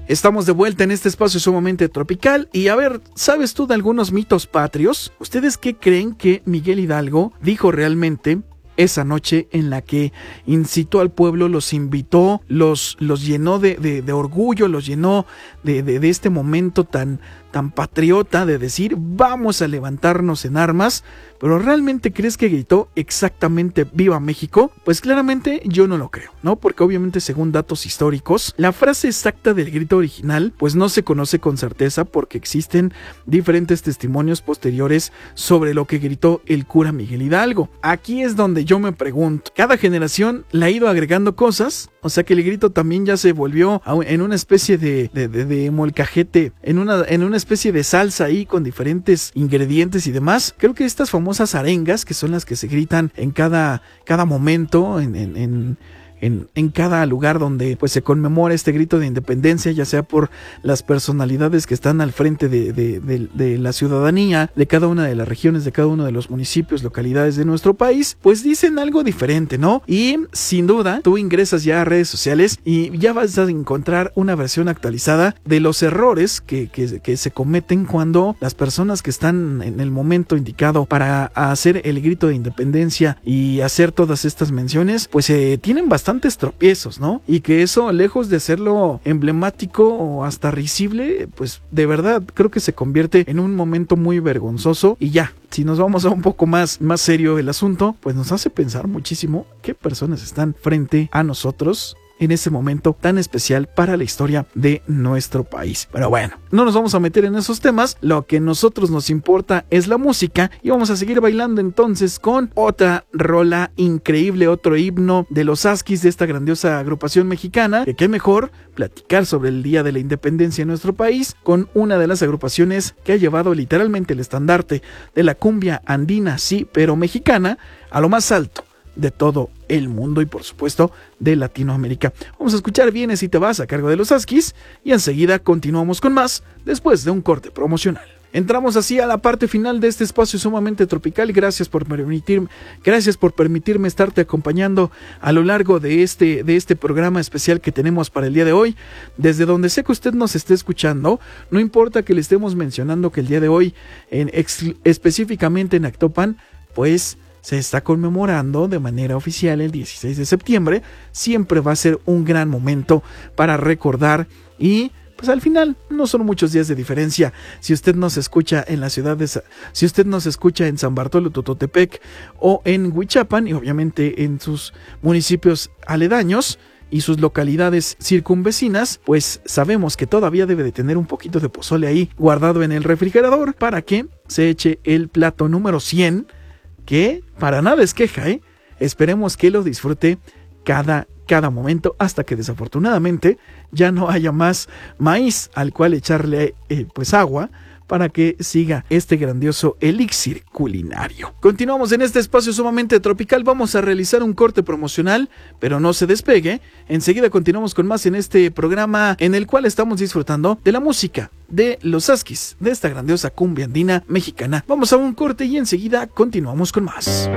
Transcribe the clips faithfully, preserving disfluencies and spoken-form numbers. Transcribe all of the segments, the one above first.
Estamos de vuelta en este espacio sumamente tropical y a ver, ¿sabes tú de algunos mitos patrios? ¿Ustedes qué creen que Miguel Hidalgo dijo realmente esa noche en la que incitó al pueblo, los invitó, los, los llenó de, de, de orgullo, los llenó de, de, de este momento tan, tan patriota de decir vamos a levantarnos en armas? ¿Pero realmente crees que gritó exactamente ¡Viva México? Pues claramente yo no lo creo, ¿no? Porque obviamente según datos históricos, la frase exacta del grito original pues no se conoce con certeza porque existen diferentes testimonios posteriores sobre lo que gritó el cura Miguel Hidalgo. Aquí es donde yo me pregunto, ¿cada generación le ha ido agregando cosas? O sea que el grito también ya se volvió en una especie de, de, de, de molcajete, en una, en una especie de salsa ahí con diferentes ingredientes y demás. Creo que estas famosas arengas, que son las que se gritan en cada, cada momento, en, en, en En, en cada lugar donde pues se conmemora este grito de independencia, ya sea por las personalidades que están al frente de, de, de, de la ciudadanía, de cada una de las regiones, de cada uno de los municipios, localidades de nuestro país, pues dicen algo diferente, ¿no? Y sin duda, tú ingresas ya a redes sociales y ya vas a encontrar una versión actualizada de los errores que, que, que se cometen cuando las personas que están en el momento indicado para hacer el grito de independencia y hacer todas estas menciones, pues eh, tienen bastante bastantes tropiezos, ¿no? Y que eso, lejos de hacerlo emblemático o hasta risible, pues de verdad creo que se convierte en un momento muy vergonzoso. Y ya, si nos vamos a un poco más, más serio el asunto, pues nos hace pensar muchísimo qué personas están frente a nosotros en ese momento tan especial para la historia de nuestro país. Pero bueno, no nos vamos a meter en esos temas. Lo que a nosotros nos importa es la música y vamos a seguir bailando entonces con otra rola increíble, otro himno de los Asquis, de esta grandiosa agrupación mexicana. Que qué mejor platicar sobre el Día de la Independencia en nuestro país con una de las agrupaciones que ha llevado literalmente el estandarte de la cumbia andina, sí, pero mexicana, a lo más alto de todo el mundo y por supuesto de Latinoamérica. Vamos a escuchar Vienes y te vas a cargo de los Asquis y enseguida continuamos con más después de un corte promocional. Entramos así a la parte final de este espacio sumamente tropical. Gracias por permitirme, gracias por permitirme estarte acompañando a lo largo de este, de este programa especial que tenemos para el día de hoy. Desde donde sé que usted nos esté escuchando, no importa que le estemos mencionando que el día de hoy, en, ex, específicamente en Actopan, pues se está conmemorando de manera oficial el dieciséis de septiembre. Siempre va a ser un gran momento para recordar y pues al final no son muchos días de diferencia. Si usted nos escucha en la ciudad de, si usted nos escucha en San Bartolo Tototepec o en Huichapan y obviamente en sus municipios aledaños y sus localidades circunvecinas, pues sabemos que todavía debe de tener un poquito de pozole ahí guardado en el refrigerador para que se eche el plato número cien, que para nada es queja, ¿eh? Esperemos que lo disfrute cada, cada momento hasta que desafortunadamente ya no haya más maíz al cual echarle eh, pues agua para que siga este grandioso elixir culinario. Continuamos en este espacio sumamente tropical. Vamos a realizar un corte promocional, pero no se despegue. Enseguida continuamos con más en este programa en el cual estamos disfrutando de la música de los Asquis, de esta grandiosa cumbia andina mexicana. Vamos a un corte y enseguida continuamos con más.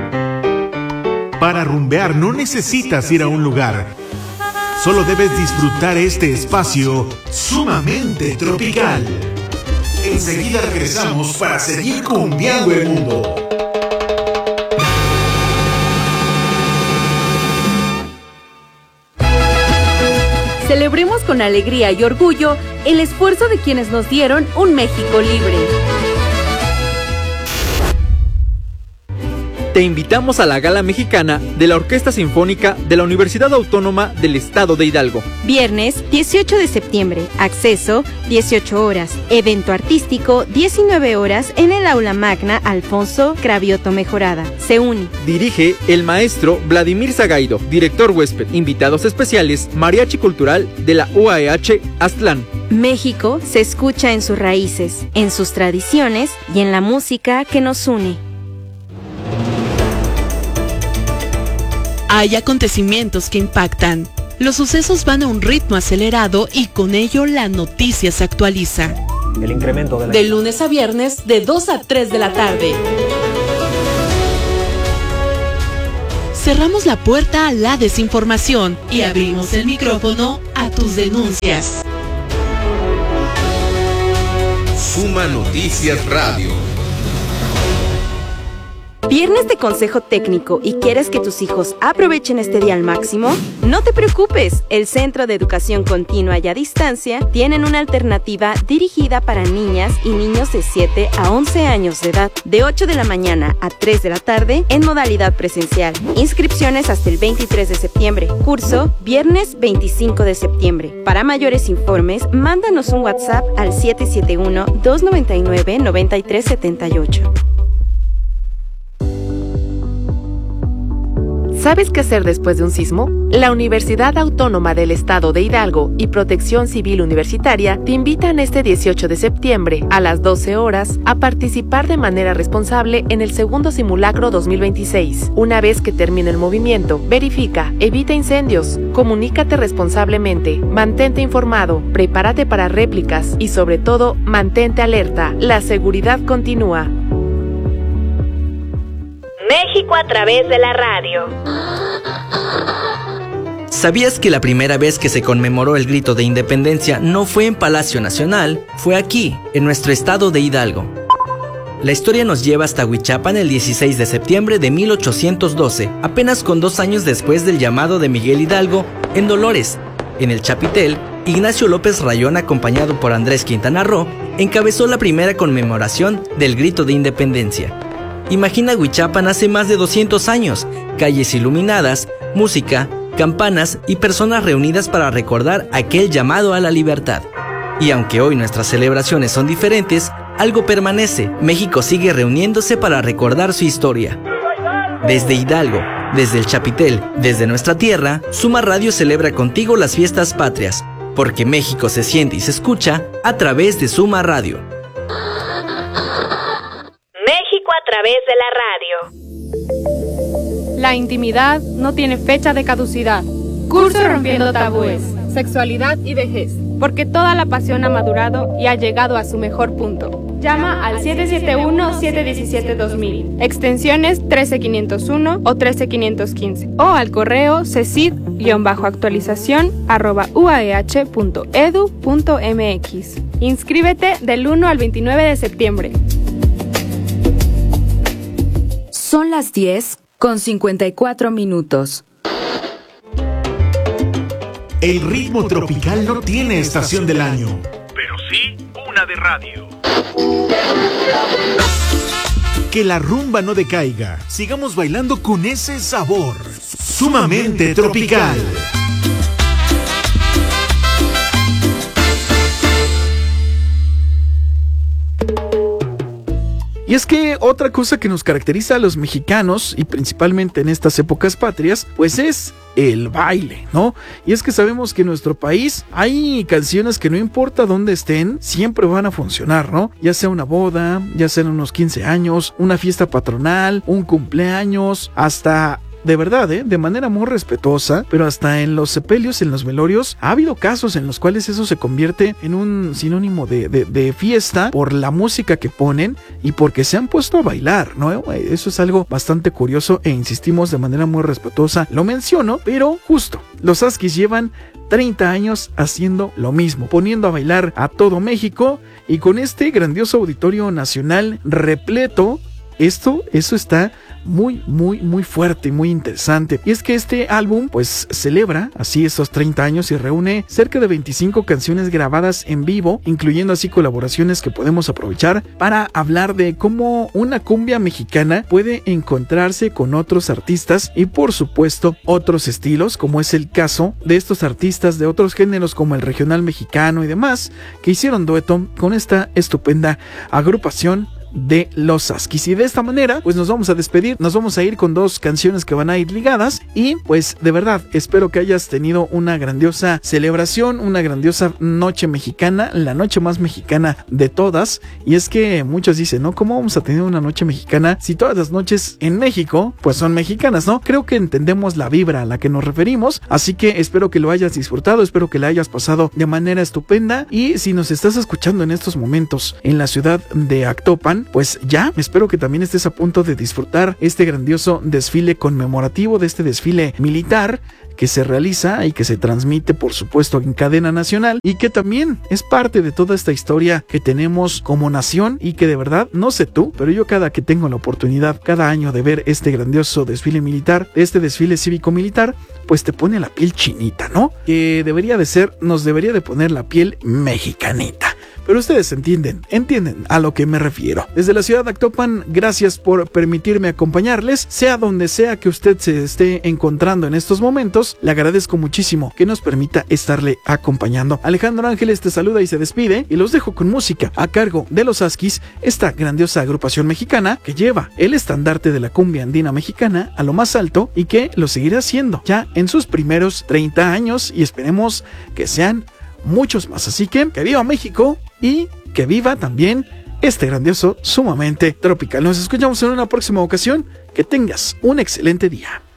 Para rumbear no necesitas ir a un lugar. Solo debes disfrutar este espacio sumamente tropical. Enseguida regresamos para seguir cumbiando el mundo. Celebremos con alegría y orgullo el esfuerzo de quienes nos dieron un México libre. Te invitamos a la Gala Mexicana de la Orquesta Sinfónica de la Universidad Autónoma del Estado de Hidalgo. Viernes dieciocho de septiembre, acceso dieciocho horas, evento artístico diecinueve horas en el Aula Magna Alfonso Cravioto Mejorada. Se une. Dirige el maestro Vladimir Zagaido, director huésped. Invitados especiales, Mariachi Cultural de la U A E H Aztlán. México se escucha en sus raíces, en sus tradiciones y en la música que nos une. Hay acontecimientos que impactan. Los sucesos van a un ritmo acelerado y con ello la noticia se actualiza. El incremento de la... De lunes a viernes, de dos a tres de la tarde. Cerramos la puerta a la desinformación y abrimos el micrófono a tus denuncias. Suma Noticias Radio. ¿Viernes de consejo técnico y quieres que tus hijos aprovechen este día al máximo? No te preocupes, el Centro de Educación Continua y a Distancia tienen una alternativa dirigida para niñas y niños de siete a once años de edad, de ocho de la mañana a tres de la tarde en modalidad presencial. Inscripciones hasta el veintitrés de septiembre. Curso viernes veinticinco de septiembre. Para mayores informes, mándanos un WhatsApp al siete siete uno, dos nueve nueve, nueve tres siete ocho. ¿Sabes qué hacer después de un sismo? La Universidad Autónoma del Estado de Hidalgo y Protección Civil Universitaria te invitan este dieciocho de septiembre a las doce horas a participar de manera responsable en el segundo simulacro dos mil veintiséis. Una vez que termine el movimiento, verifica, evita incendios, comunícate responsablemente, mantente informado, prepárate para réplicas y sobre todo, mantente alerta. La seguridad continúa. México a través de la radio. ¿Sabías que la primera vez que se conmemoró el grito de independencia no fue en Palacio Nacional? Fue aquí, en nuestro estado de Hidalgo. La historia nos lleva hasta Huichapan el dieciséis de septiembre de mil ochocientos doce, apenas con dos años después del llamado de Miguel Hidalgo en Dolores. En el Chapitel, Ignacio López Rayón, acompañado por Andrés Quintana Roo, encabezó la primera conmemoración del grito de independencia. Imagina Huichapan hace más de doscientos años, calles iluminadas, música, campanas y personas reunidas para recordar aquel llamado a la libertad. Y aunque hoy nuestras celebraciones son diferentes, algo permanece. México sigue reuniéndose para recordar su historia. Desde Hidalgo, desde el Chapitel, desde nuestra tierra, Suma Radio celebra contigo las fiestas patrias, porque México se siente y se escucha a través de Suma Radio. México a través de la radio. La intimidad no tiene fecha de caducidad. Curso Rompiendo Tabúes, Sexualidad y Vejez, porque toda la pasión ha madurado y ha llegado a su mejor punto. Llama al siete siete uno, siete uno siete, dos mil, extensiones trece quinientos uno o trece quinientos quince, o al correo cecid-actualización arroba uaeh punto edu punto mx. Inscríbete del uno al veintinueve de septiembre. Son las diez con cincuenta y cuatro minutos. El ritmo tropical no tiene estación del año, pero sí una de radio. Que la rumba no decaiga. Sigamos bailando con ese sabor. Sumamente tropical. Y es que otra cosa que nos caracteriza a los mexicanos, y principalmente en estas épocas patrias, pues es el baile, ¿no? Y es que sabemos que en nuestro país hay canciones que no importa dónde estén, siempre van a funcionar, ¿no? Ya sea una boda, ya sean unos quince años, una fiesta patronal, un cumpleaños, hasta... De verdad, ¿eh? De manera muy respetuosa, pero hasta en los sepelios, en los velorios, ha habido casos en los cuales eso se convierte en un sinónimo de, de, de fiesta por la música que ponen y porque se han puesto a bailar, ¿no? Eso es algo bastante curioso e insistimos de manera muy respetuosa. Lo menciono, pero justo, los Askis llevan treinta años haciendo lo mismo, poniendo a bailar a todo México y con este grandioso auditorio nacional repleto. Esto, eso está muy, muy, muy fuerte y muy interesante. Y es que este álbum, pues, celebra así estos treinta años y reúne cerca de veinticinco canciones grabadas en vivo, incluyendo así colaboraciones que podemos aprovechar para hablar de cómo una cumbia mexicana puede encontrarse con otros artistas y, por supuesto, otros estilos, como es el caso de estos artistas de otros géneros como el regional mexicano y demás, que hicieron dueto con esta estupenda agrupación de los Askis. Y de esta manera pues nos vamos a despedir, nos vamos a ir con dos canciones que van a ir ligadas y pues de verdad espero que hayas tenido una grandiosa celebración, una grandiosa noche mexicana, la noche más mexicana de todas. Y es que muchos dicen, ¿no? ¿Cómo vamos a tener una noche mexicana si todas las noches en México pues son mexicanas, ¿no? Creo que entendemos la vibra a la que nos referimos, así que espero que lo hayas disfrutado, espero que la hayas pasado de manera estupenda. Y si nos estás escuchando en estos momentos en la ciudad de Actopan, Zapopan, pues ya espero que también estés a punto de disfrutar este grandioso desfile conmemorativo de este desfile militar que se realiza y que se transmite, por supuesto, en cadena nacional, y que también es parte de toda esta historia que tenemos como nación, y que de verdad, no sé tú, pero yo cada que tengo la oportunidad cada año de ver este grandioso desfile militar, este desfile cívico-militar, pues te pone la piel chinita, ¿no? Que debería de ser, nos debería de poner la piel mexicanita. Pero ustedes entienden, entienden a lo que me refiero. Desde la ciudad de Actopan, gracias por permitirme acompañarles, sea donde sea que usted se esté encontrando en estos momentos. Le agradezco muchísimo que nos permita estarle acompañando. Alejandro Ángeles te saluda y se despide, y los dejo con música a cargo de los Askis, esta grandiosa agrupación mexicana que lleva el estandarte de la cumbia andina mexicana a lo más alto y que lo seguirá haciendo ya en sus primeros treinta años, y esperemos que sean muchos más. Así que que viva México y que viva también este grandioso Sumamente Tropical. Nos escuchamos en una próxima ocasión. Que tengas un excelente día.